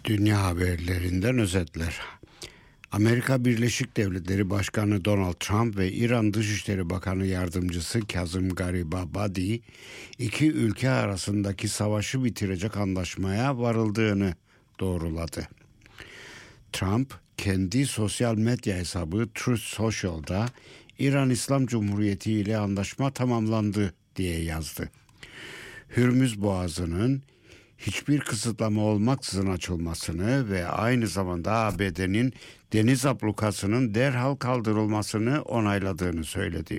Dünya haberlerinden özetler. Amerika Birleşik Devletleri Başkanı Donald Trump ve İran Dışişleri Bakanı Yardımcısı Kazım Garibabadi, iki ülke arasındaki savaşı bitirecek anlaşmaya varıldığını doğruladı. Trump, kendi sosyal medya hesabı Truth Social'da İran İslam Cumhuriyeti ile anlaşma tamamlandı diye yazdı. Hürmüz Boğazı'nın hiçbir kısıtlama olmaksızın açılmasını ve aynı zamanda ABD'nin deniz ablukasının derhal kaldırılmasını onayladığını söyledi.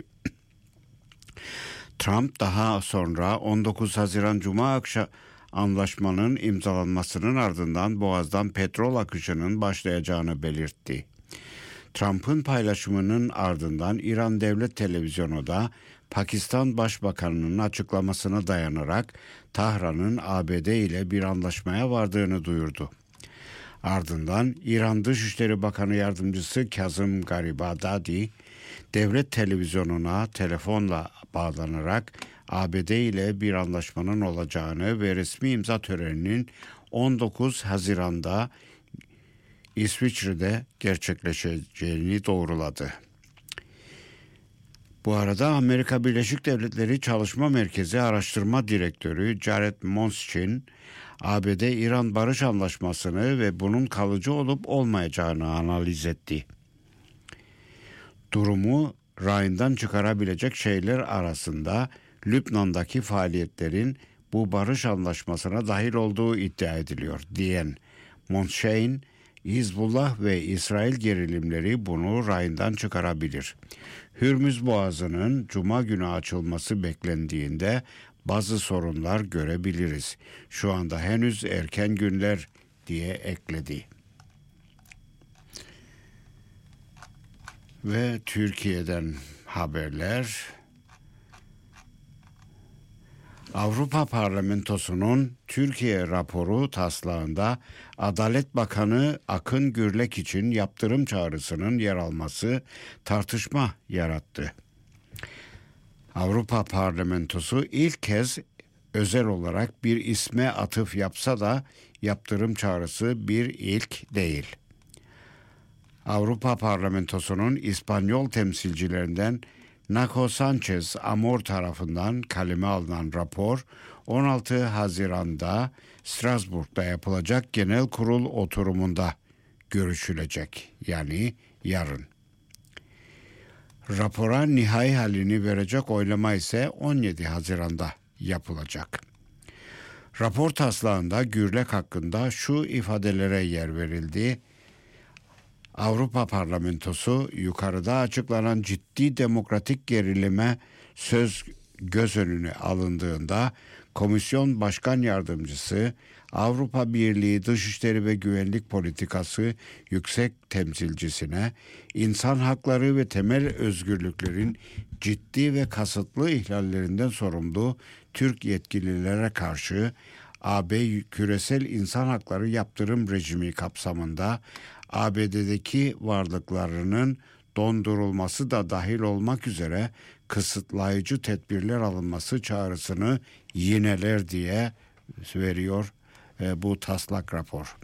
Trump daha sonra 19 Haziran Cuma akşamı anlaşmanın imzalanmasının ardından Boğaz'dan petrol akışının başlayacağını belirtti. Trump'ın paylaşımının ardından İran Devlet Televizyonu da Pakistan Başbakanı'nın açıklamasına dayanarak Tahran'ın ABD ile bir anlaşmaya vardığını duyurdu. Ardından İran Dışişleri Bakanı Yardımcısı Kazım Garibabadi, devlet televizyonuna telefonla bağlanarak ABD ile bir anlaşmanın olacağını ve resmi imza töreninin 19 Haziran'da İsviçre'de gerçekleşeceğini doğruladı. Bu arada Amerika Birleşik Devletleri Çalışma Merkezi Araştırma Direktörü Jared Monschin, ABD-İran Barış Anlaşması'nı ve bunun kalıcı olup olmayacağını analiz etti. Durumu rayından çıkarabilecek şeyler arasında Lübnan'daki faaliyetlerin bu barış anlaşmasına dahil olduğu iddia ediliyor diyen Monschin, Hizbullah ve İsrail gerilimleri bunu rayından çıkarabilir. Hürmüz Boğazı'nın Cuma günü açılması beklendiğinde bazı sorunlar görebiliriz. Şu anda henüz erken günler diye ekledi. Ve Türkiye'den haberler. Avrupa Parlamentosu'nun Türkiye raporu taslağında Adalet Bakanı Akın Gürlek için yaptırım çağrısının yer alması tartışma yarattı. Avrupa Parlamentosu ilk kez özel olarak bir isme atıf yapsa da yaptırım çağrısı bir ilk değil. Avrupa Parlamentosu'nun İspanyol temsilcilerinden Naco Sanchez Amor tarafından kaleme alınan rapor 16 Haziran'da Strasbourg'da yapılacak genel kurul oturumunda görüşülecek, yani yarın. Rapora nihai halini verecek oylama ise 17 Haziran'da yapılacak. Rapor taslağında Gürlek hakkında şu ifadelere yer verildi. Avrupa Parlamentosu yukarıda açıklanan ciddi demokratik gerilime göz önüne alındığında Komisyon Başkan Yardımcısı, Avrupa Birliği Dışişleri ve Güvenlik Politikası Yüksek Temsilcisine insan hakları ve temel özgürlüklerin ciddi ve kasıtlı ihlallerinden sorumlu Türk yetkililere karşı AB Küresel İnsan Hakları Yaptırım Rejimi kapsamında ABD'deki varlıklarının dondurulması da dahil olmak üzere kısıtlayıcı tedbirler alınması çağrısını yineler diye veriyor bu taslak rapor.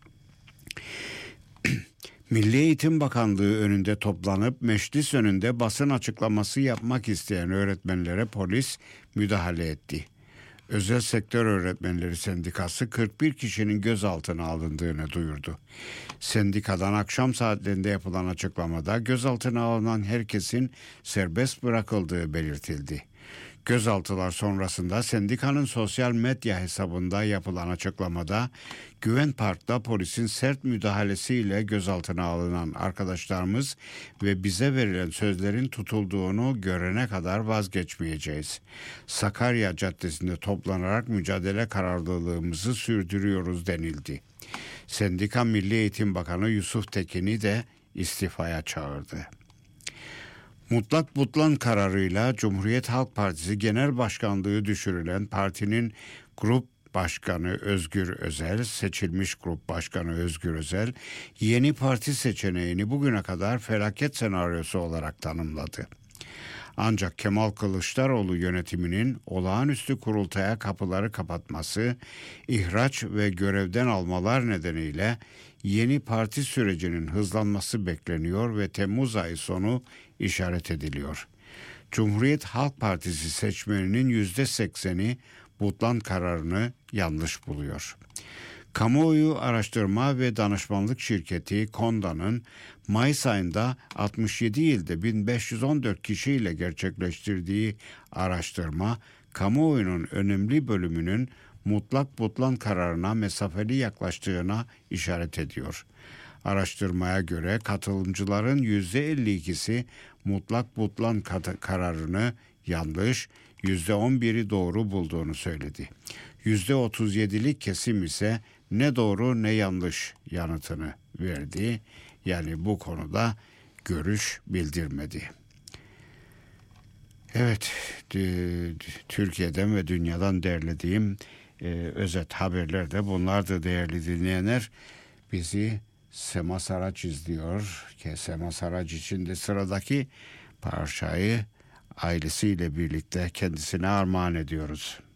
Milli Eğitim Bakanlığı önünde toplanıp meclis önünde basın açıklaması yapmak isteyen öğretmenlere polis müdahale etti. Özel Sektör Öğretmenleri Sendikası 41 kişinin gözaltına alındığını duyurdu. Sendikadan akşam saatlerinde yapılan açıklamada gözaltına alınan herkesin serbest bırakıldığı belirtildi. Gözaltılar sonrasında sendikanın sosyal medya hesabında yapılan açıklamada Güven Park'ta polisin sert müdahalesiyle gözaltına alınan arkadaşlarımız ve bize verilen sözlerin tutulduğunu görene kadar vazgeçmeyeceğiz. Sakarya Caddesi'nde toplanarak mücadele kararlılığımızı sürdürüyoruz denildi. Sendika Milli Eğitim Bakanı Yusuf Tekin'i de istifaya çağırdı. Mutlak butlan kararıyla Cumhuriyet Halk Partisi Genel Başkanlığı düşürülen partinin grup başkanı Özgür Özel, seçilmiş grup başkanı Özgür Özel, yeni parti seçeneğini bugüne kadar felaket senaryosu olarak tanımladı. Ancak Kemal Kılıçdaroğlu yönetiminin olağanüstü kurultaya kapıları kapatması, ihraç ve görevden almalar nedeniyle yeni parti sürecinin hızlanması bekleniyor ve Temmuz ayı sonu işaret ediliyor. Cumhuriyet Halk Partisi seçmeninin %80'i Butlan kararını yanlış buluyor. Kamuoyu Araştırma ve Danışmanlık Şirketi KONDA'nın Mayıs ayında 67 ilde 1514 kişiyle gerçekleştirdiği araştırma, kamuoyunun önemli bölümünün mutlak Butlan kararına mesafeli yaklaştığına işaret ediyor. Araştırmaya göre katılımcıların %52'si mutlak Butlan kararını yanlış, %11'i doğru bulduğunu söyledi. %37'lik kesim ise ne doğru ne yanlış yanıtını verdi. Yani bu konuda görüş bildirmedi. Evet, Türkiye'den ve dünyadan derlediğim özet haberler de bunlardı değerli dinleyenler. Bizi Sema Saraç izliyor. Sema Saraç için de sıradaki parçayı ailesiyle birlikte kendisine armağan ediyoruz.